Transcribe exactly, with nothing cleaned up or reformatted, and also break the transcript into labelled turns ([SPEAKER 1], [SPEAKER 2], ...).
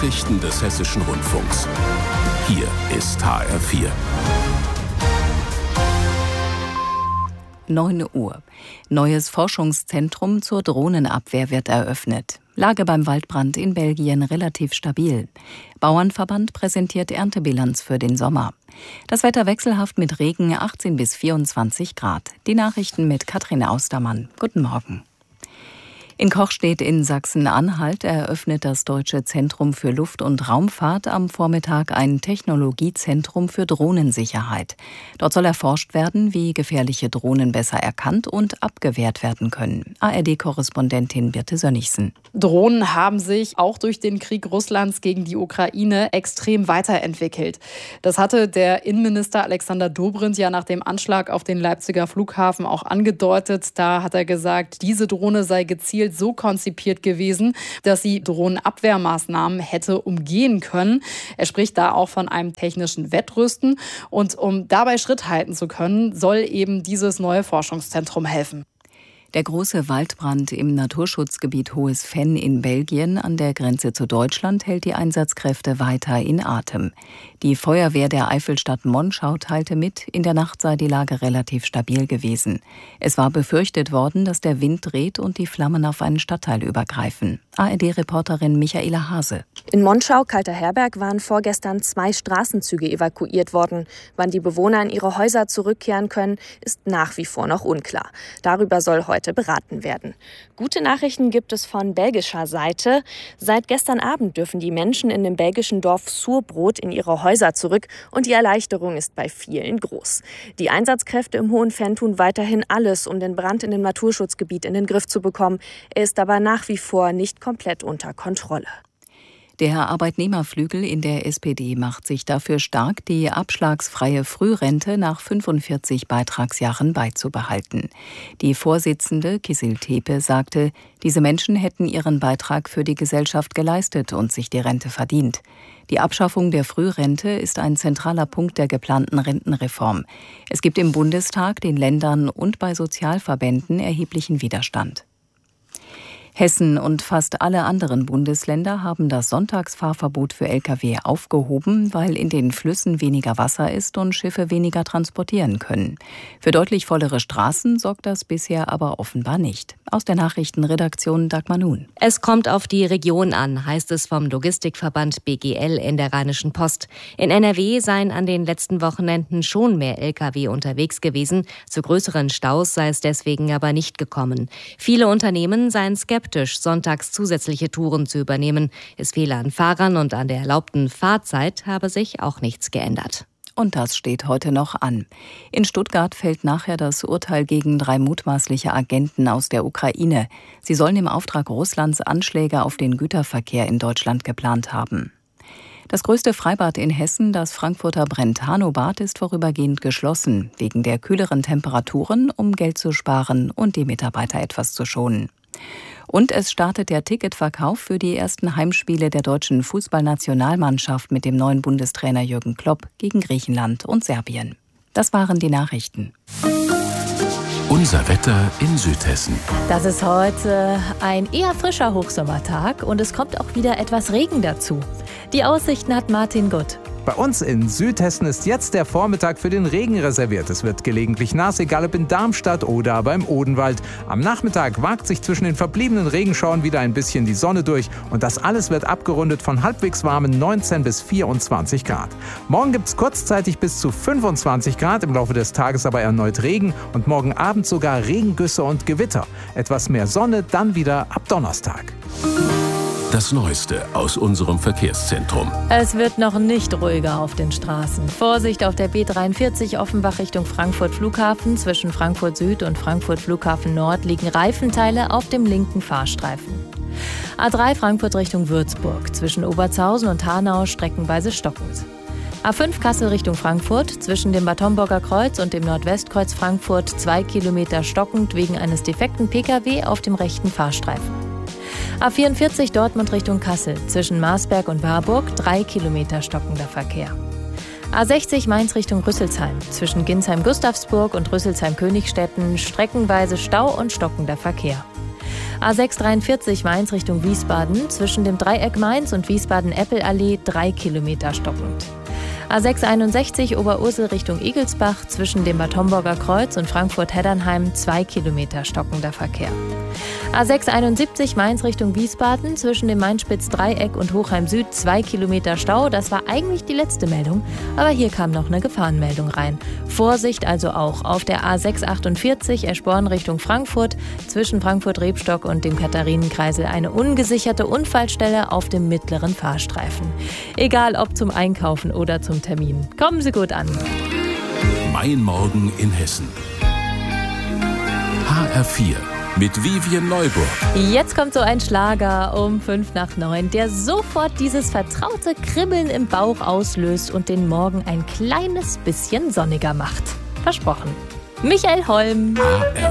[SPEAKER 1] Nachrichten des Hessischen Rundfunks. Hier ist H R vier.
[SPEAKER 2] neun Uhr. Neues Forschungszentrum zur Drohnenabwehr wird eröffnet. Lage beim Waldbrand in Belgien relativ stabil. Bauernverband präsentiert Erntebilanz für den Sommer. Das Wetter wechselhaft mit Regen, achtzehn bis vierundzwanzig Grad. Die Nachrichten mit Katrin Austermann. Guten Morgen. In Kochstedt in Sachsen-Anhalt eröffnet das Deutsche Zentrum für Luft- und Raumfahrt am Vormittag ein Technologiezentrum für Drohnensicherheit. Dort soll erforscht werden, wie gefährliche Drohnen besser erkannt und abgewehrt werden können. A R D-Korrespondentin Birte Sönnigsen.
[SPEAKER 3] Drohnen haben sich auch durch den Krieg Russlands gegen die Ukraine extrem weiterentwickelt. Das hatte der Innenminister Alexander Dobrindt ja nach dem Anschlag auf den Leipziger Flughafen auch angedeutet. Da hat er gesagt, diese Drohne sei gezielt so konzipiert gewesen, dass sie Drohnenabwehrmaßnahmen hätte umgehen können. Er spricht da auch von einem technischen Wettrüsten. Und um dabei Schritt halten zu können, soll eben dieses neue Forschungszentrum helfen.
[SPEAKER 2] Der große Waldbrand im Naturschutzgebiet Hohes Venn in Belgien an der Grenze zu Deutschland hält die Einsatzkräfte weiter in Atem. Die Feuerwehr der Eifelstadt Monschau teilte mit, in der Nacht sei die Lage relativ stabil gewesen. Es war befürchtet worden, dass der Wind dreht und die Flammen auf einen Stadtteil übergreifen. A R D-Reporterin Michaela Hase.
[SPEAKER 4] In Monschau, Kalter Herberg, waren vorgestern zwei Straßenzüge evakuiert worden. Wann die Bewohner in ihre Häuser zurückkehren können, ist nach wie vor noch unklar. Darüber soll heute beraten werden. Gute Nachrichten gibt es von belgischer Seite. Seit gestern Abend dürfen die Menschen in dem belgischen Dorf Surbrot in ihre Häuser zurück und die Erleichterung ist bei vielen groß. Die Einsatzkräfte im Hohen Venn tun weiterhin alles, um den Brand in dem Naturschutzgebiet in den Griff zu bekommen. Er ist aber nach wie vor nicht komplett unter Kontrolle.
[SPEAKER 2] Der Arbeitnehmerflügel in der S P D macht sich dafür stark, die abschlagsfreie Frührente nach fünfundvierzig Beitragsjahren beizubehalten. Die Vorsitzende Kisil Tepe sagte, diese Menschen hätten ihren Beitrag für die Gesellschaft geleistet und sich die Rente verdient. Die Abschaffung der Frührente ist ein zentraler Punkt der geplanten Rentenreform. Es gibt im Bundestag, den Ländern und bei Sozialverbänden erheblichen Widerstand. Hessen und fast alle anderen Bundesländer haben das Sonntagsfahrverbot für L K W aufgehoben, weil in den Flüssen weniger Wasser ist und Schiffe weniger transportieren können. Für deutlich vollere Straßen sorgt das bisher aber offenbar nicht. Aus der Nachrichtenredaktion Dagmar Nun.
[SPEAKER 5] Es kommt auf die Region an, heißt es vom Logistikverband B G L in der Rheinischen Post. In N R W seien an den letzten Wochenenden schon mehr L K W unterwegs gewesen. Zu größeren Staus sei es deswegen aber nicht gekommen. Viele Unternehmen seien skeptisch, sonntags zusätzliche Touren zu übernehmen. Es fehle an Fahrern und an der erlaubten Fahrzeit habe sich auch nichts geändert.
[SPEAKER 2] Und das steht heute noch an. In Stuttgart fällt nachher das Urteil gegen drei mutmaßliche Agenten aus der Ukraine. Sie sollen im Auftrag Russlands Anschläge auf den Güterverkehr in Deutschland geplant haben. Das größte Freibad in Hessen, das Frankfurter Brentano-Bad, ist vorübergehend geschlossen, wegen der kühleren Temperaturen, um Geld zu sparen und die Mitarbeiter etwas zu schonen. Und es startet der Ticketverkauf für die ersten Heimspiele der deutschen Fußballnationalmannschaft mit dem neuen Bundestrainer Jürgen Klopp gegen Griechenland und Serbien. Das waren die Nachrichten.
[SPEAKER 1] Unser Wetter in Südhessen.
[SPEAKER 6] Das ist heute ein eher frischer Hochsommertag und es kommt auch wieder etwas Regen dazu. Die Aussichten hat Martin Gutt.
[SPEAKER 7] Bei uns in Südhessen ist jetzt der Vormittag für den Regen reserviert. Es wird gelegentlich nass, egal ob in Darmstadt oder aber im Odenwald. Am Nachmittag wagt sich zwischen den verbliebenen Regenschauern wieder ein bisschen die Sonne durch. Und das alles wird abgerundet von halbwegs warmen neunzehn bis vierundzwanzig Grad. Morgen gibt es kurzzeitig bis zu fünfundzwanzig Grad, im Laufe des Tages aber erneut Regen. Und morgen Abend sogar Regengüsse und Gewitter. Etwas mehr Sonne dann wieder ab Donnerstag.
[SPEAKER 1] Das Neueste aus unserem Verkehrszentrum.
[SPEAKER 6] Es wird noch nicht ruhiger auf den Straßen. Vorsicht auf der B dreiundvierzig Offenbach Richtung Frankfurt Flughafen. Zwischen Frankfurt Süd und Frankfurt Flughafen Nord liegen Reifenteile auf dem linken Fahrstreifen. A drei Frankfurt Richtung Würzburg. Zwischen Obertshausen und Hanau streckenweise stockend. A fünf Kassel Richtung Frankfurt. Zwischen dem Bad Homburger Kreuz und dem Nordwestkreuz Frankfurt zwei Kilometer stockend wegen eines defekten P K W auf dem rechten Fahrstreifen. A vierundvierzig Dortmund Richtung Kassel. Zwischen Marsberg und Warburg drei Kilometer stockender Verkehr. A sechzig Mainz Richtung Rüsselsheim. Zwischen Ginsheim-Gustavsburg und Rüsselsheim-Königstetten streckenweise Stau und stockender Verkehr. A sechs dreiundvierzig Mainz Richtung Wiesbaden, zwischen dem Dreieck Mainz und Wiesbaden-Eppelallee drei Kilometer stockend. A sechs einundsechzig Oberursel Richtung Igelsbach, zwischen dem Bad Homburger Kreuz und Frankfurt-Heddernheim zwei Kilometer stockender Verkehr. A sechs einundsiebzig Mainz Richtung Wiesbaden, zwischen dem Mainspitz-Dreieck und Hochheim Süd zwei Kilometer Stau. Das war eigentlich die letzte Meldung, aber hier kam noch eine Gefahrenmeldung rein. Vorsicht also auch auf der A sechs achtundvierzig Eschborn Richtung Frankfurt, zwischen Frankfurt-Rebstock und dem Katharinenkreisel eine ungesicherte Unfallstelle auf dem mittleren Fahrstreifen. Egal ob zum Einkaufen oder zum Termin. Kommen Sie gut an.
[SPEAKER 1] Mein Morgen in Hessen. H R vier mit Vivian Neuburg.
[SPEAKER 6] Jetzt kommt so ein Schlager um fünf nach neun, der sofort dieses vertraute Kribbeln im Bauch auslöst und den Morgen ein kleines bisschen sonniger macht. Versprochen. Michael Holm.
[SPEAKER 1] H R